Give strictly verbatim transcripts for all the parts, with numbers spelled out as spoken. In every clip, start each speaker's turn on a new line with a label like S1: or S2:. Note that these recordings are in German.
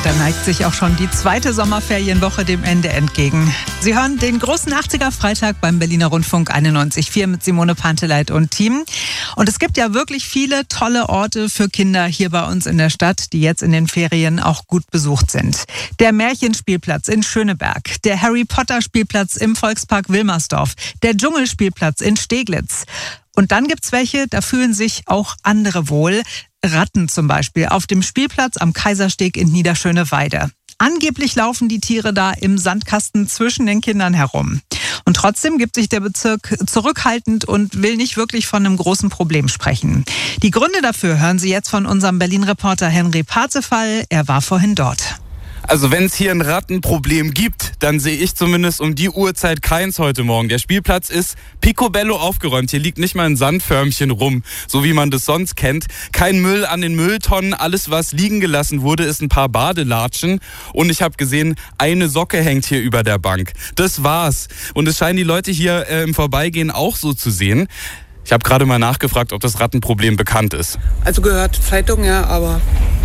S1: Und da neigt sich auch schon die zweite Sommerferienwoche dem Ende entgegen. Sie hören den großen achtziger-Freitag beim Berliner Rundfunk einundneunzig Komma vier mit Simone Panteleit und Team. Und es gibt ja wirklich viele tolle Orte für Kinder hier bei uns in der Stadt, die jetzt in den Ferien auch gut besucht sind. Der Märchenspielplatz in Schöneberg, der Harry-Potter-Spielplatz im Volkspark Wilmersdorf, der Dschungelspielplatz in Steglitz. Und dann gibt's welche, da fühlen sich auch andere wohl. Ratten zum Beispiel auf dem Spielplatz am Kaisersteg in Niederschöneweide. Angeblich laufen die Tiere da im Sandkasten zwischen den Kindern herum. Und trotzdem gibt sich der Bezirk zurückhaltend und will nicht wirklich von einem großen Problem sprechen. Die Gründe dafür hören Sie jetzt von unserem Berlin-Reporter Henry Parzefall. Er war vorhin dort.
S2: Also wenn es hier ein Rattenproblem gibt, dann sehe ich zumindest um die Uhrzeit keins heute Morgen. Der Spielplatz ist picobello aufgeräumt. Hier liegt nicht mal ein Sandförmchen rum, so wie man das sonst kennt. Kein Müll an den Mülltonnen. Alles, was liegen gelassen wurde, ist ein paar Badelatschen. Und ich habe gesehen, eine Socke hängt hier über der Bank. Das war's. Und es scheinen die Leute hier äh, im Vorbeigehen auch so zu sehen. Ich habe gerade mal nachgefragt, ob das Rattenproblem bekannt ist.
S3: Also gehört Zeitung, ja, aber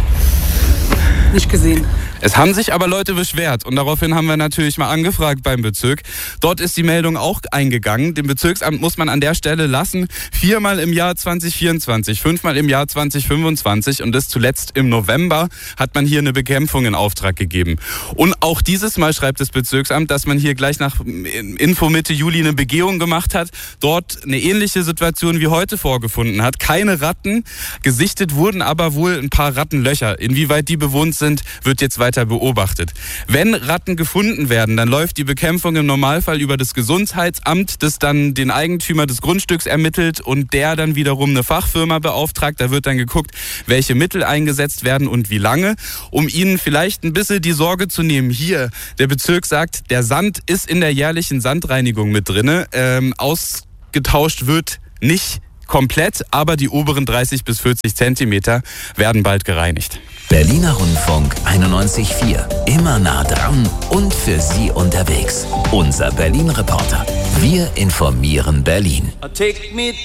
S3: nicht gesehen.
S2: Es haben sich aber Leute beschwert und daraufhin haben wir natürlich mal angefragt beim Bezirk. Dort ist die Meldung auch eingegangen. Dem Bezirksamt muss man an der Stelle lassen. Viermal im Jahr zwanzig vierundzwanzig, fünfmal im Jahr zwanzig fünfundzwanzig und das zuletzt im November hat man hier eine Bekämpfung in Auftrag gegeben. Und auch dieses Mal schreibt das Bezirksamt, dass man hier gleich nach Info Mitte Juli eine Begehung gemacht hat, dort eine ähnliche Situation wie heute vorgefunden hat. Keine Ratten, gesichtet wurden aber wohl ein paar Rattenlöcher. Inwieweit die bewohnt sind, wird jetzt weiter beobachtet. Wenn Ratten gefunden werden, dann läuft die Bekämpfung im Normalfall über das Gesundheitsamt, das dann den Eigentümer des Grundstücks ermittelt und der dann wiederum eine Fachfirma beauftragt. Da wird dann geguckt, welche Mittel eingesetzt werden und wie lange, um ihnen vielleicht ein bisschen die Sorge zu nehmen. Hier, der Bezirk sagt, der Sand ist in der jährlichen Sandreinigung mit drinne. Ähm, ausgetauscht wird nicht komplett, aber die oberen dreißig bis vierzig Zentimeter werden bald gereinigt.
S4: Berliner Rundfunk einundneunzig Komma vier. Immer nah dran und für Sie unterwegs. Unser Berlin-Reporter. Wir informieren Berlin.
S5: Take me